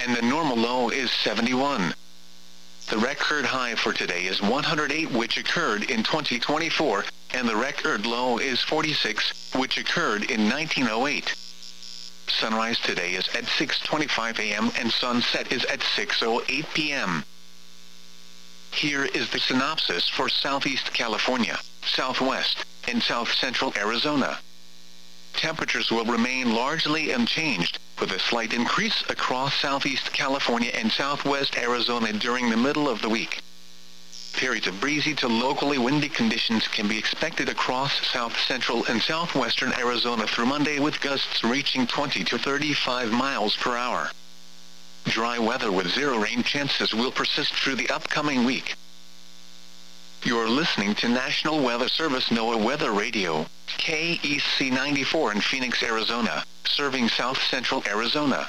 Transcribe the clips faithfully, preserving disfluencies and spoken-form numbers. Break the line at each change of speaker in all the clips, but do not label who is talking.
and the normal low is seventy-one. The record high for today is one hundred eight, which occurred in twenty twenty-four, and the record low is forty-six, which occurred in nineteen oh eight. Sunrise today is at six twenty-five a m and sunset is at six oh eight p m Here is the synopsis for Southeast California, Southwest, and South Central Arizona. Temperatures will remain largely unchanged, with a slight increase across Southeast California and Southwest Arizona during the middle of the week. Periods of breezy to locally windy conditions can be expected across South Central and Southwestern Arizona through Monday, with gusts reaching twenty to thirty-five miles per hour. Dry weather with zero rain chances will persist through the upcoming week. You're listening to National Weather Service NOAA Weather Radio, K E C ninety-four in Phoenix, Arizona, serving South Central Arizona.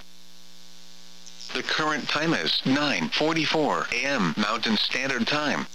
The current time is nine forty-four a m Mountain Standard Time.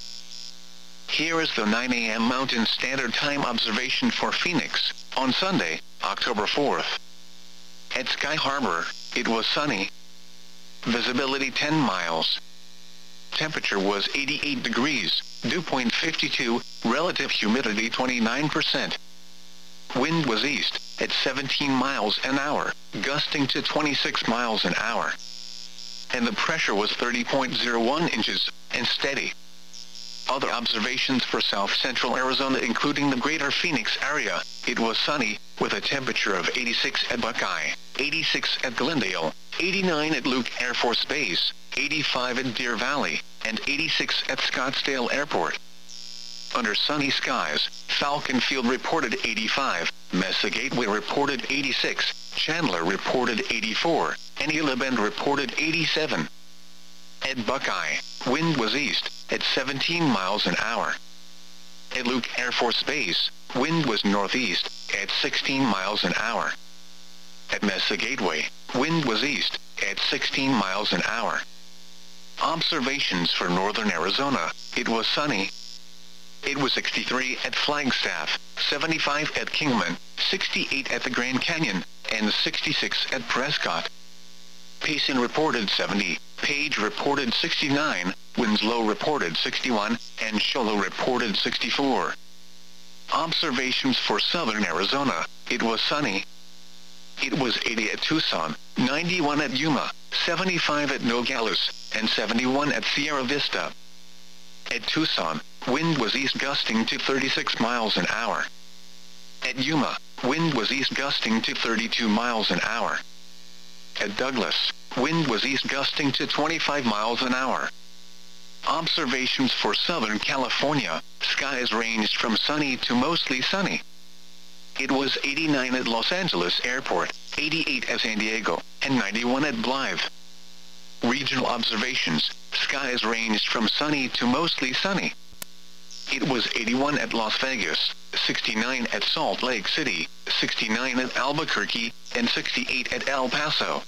Here is the nine a m Mountain Standard Time observation for Phoenix, on Sunday, October fourth. At Sky Harbor, it was sunny. Visibility ten miles. Temperature was eighty-eight degrees, dew point fifty-two, relative humidity twenty-nine percent. Wind was east, at seventeen miles an hour, gusting to twenty-six miles an hour. And the pressure was thirty point zero one inches, and steady. Other observations for South Central Arizona, including the greater Phoenix area, it was sunny, with a temperature of eighty-six at Buckeye, eighty-six at Glendale, eighty-nine at Luke Air Force Base, eighty-five at Deer Valley, and eighty-six at Scottsdale Airport. Under sunny skies, Falcon Field reported eighty-five, Mesa Gateway reported eighty-six, Chandler reported eighty-four, and Gila Bend reported eighty-seven. At Buckeye, wind was east, at seventeen miles an hour. At Luke Air Force Base, wind was northeast, at sixteen miles an hour. At Mesa Gateway, wind was east, at sixteen miles an hour. Observations for northern Arizona, it was sunny. It was sixty-three at Flagstaff, seventy-five at Kingman, sixty-eight at the Grand Canyon, and sixty-six at Prescott. Payson reported seventy, Page reported sixty-nine, Winslow reported sixty-one, and Show Low reported sixty-four. Observations for southern Arizona, it was sunny. It was eighty at Tucson, ninety-one at Yuma, seventy-five at Nogales, and seventy-one at Sierra Vista. At Tucson, wind was east gusting to thirty-six miles an hour. At Yuma, wind was east gusting to thirty-two miles an hour. At Douglas, wind was east gusting to twenty-five miles an hour. Observations for Southern California, skies ranged from sunny to mostly sunny. It was eighty-nine at Los Angeles Airport, eighty-eight at San Diego, and ninety-one at Blythe. Regional observations, skies ranged from sunny to mostly sunny. It was eighty-one at Las Vegas, sixty-nine at Salt Lake City, sixty-nine at Albuquerque, and sixty-eight at El Paso.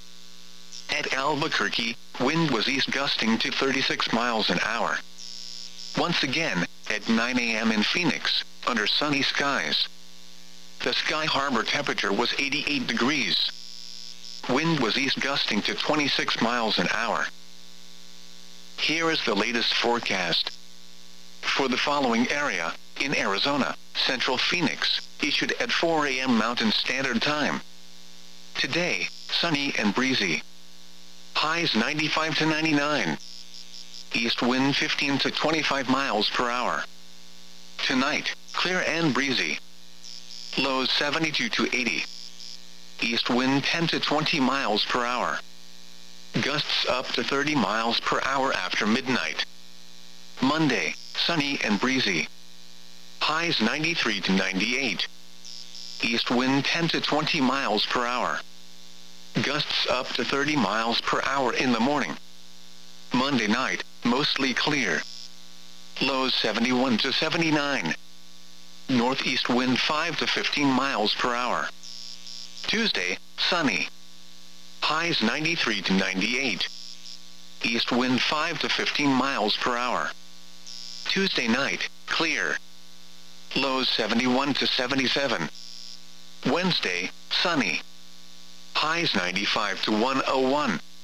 At Albuquerque, wind was east gusting to thirty-six miles an hour. Once again, at nine a m in Phoenix, under sunny skies. The Sky Harbor temperature was eighty-eight degrees. Wind was east gusting to twenty-six miles an hour. Here is the latest forecast. For the following area, in Arizona, Central Phoenix, issued at four a m Mountain Standard Time. Today, sunny and breezy. Highs ninety-five to ninety-nine. East wind fifteen to twenty-five miles per hour. Tonight, clear and breezy. Lows seventy-two to eighty. East wind ten to twenty miles per hour. Gusts up to thirty miles per hour after midnight. Monday, sunny and breezy. Highs ninety-three to ninety-eight. East wind ten to twenty miles per hour. Gusts up to thirty miles per hour in the morning. Monday night, mostly clear. Lows seventy-one to seventy-nine. Northeast wind five to fifteen miles per hour. Tuesday, sunny. Highs ninety-three to ninety-eight. East wind five to fifteen miles per hour. Tuesday night, clear. Lows seventy-one to seventy-seven. Wednesday, sunny. Highs ninety-five to one oh one.